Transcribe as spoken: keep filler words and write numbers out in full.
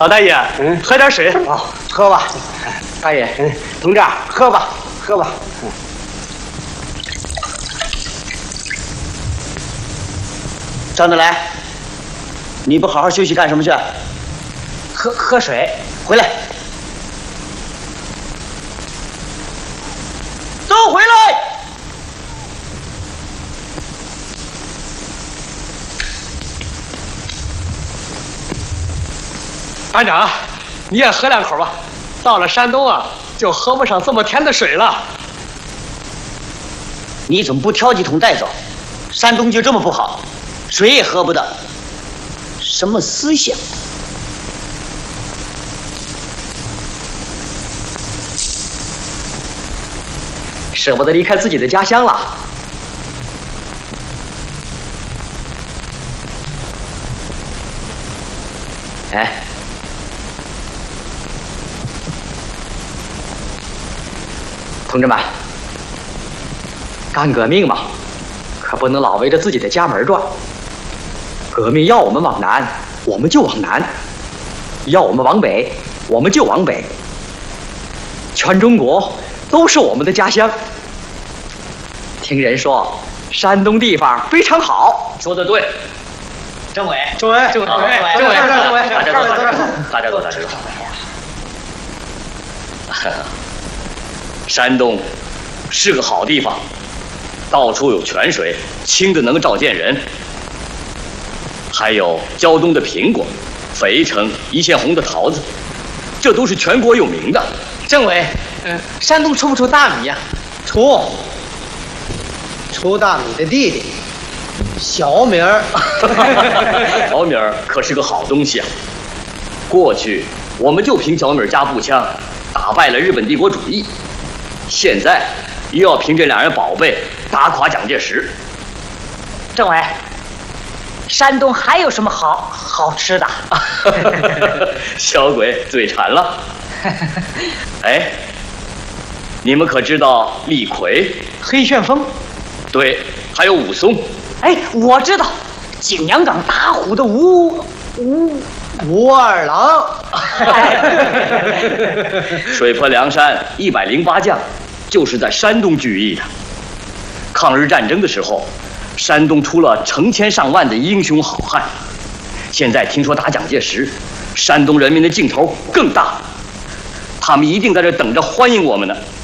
老大爷，嗯，喝点水。 哦，喝吧。大爷，嗯，同志，喝吧，喝吧。嗯。 张德来，你不好好休息干什么去？ 喝喝水。 回来。都回来。 班长，你也喝两口吧。到了山东啊，就喝不上这么甜的水了。 你怎么不挑几桶带走？山东就这么不好，水也喝不到，什么思想？ 舍不得离开自己的家乡了。 哎。 同志们，干革命嘛，可不能老围着自己的家门转。革命要我们往南，我们就往南；要我们往北，我们就往北。全中国都是我们的家乡。听人说，山东地方非常好。 说得对。政委， 政委，政委，政委，政委，政委， 大家坐，大家坐，大家坐。山东是个好地方，到处有泉水，清的能照见人。还有胶东的苹果，肥城一线红的桃子，这都是全国有名的。 政委，嗯，山东出不出大米呀？出，出大米的弟弟，小米儿。 小米儿可是个好东西啊！过去我们就凭小米儿加步枪打败了日本帝国主义。 现在又要凭这两样宝贝打垮蒋介石。 政委，山东还有什么好好吃的？ 小鬼嘴馋了。哎，你们可知道李逵、 黑旋风？ 对，还有武松。 哎，我知道，景阳冈打虎的吴吴武二郎。 水泊梁山一百零八将。 就是在山东聚义的。抗日战争的时候，山东出了成千上万的英雄好汉。现在听说打蒋介石，山东人民的劲头更大，他们一定在这等着欢迎我们呢。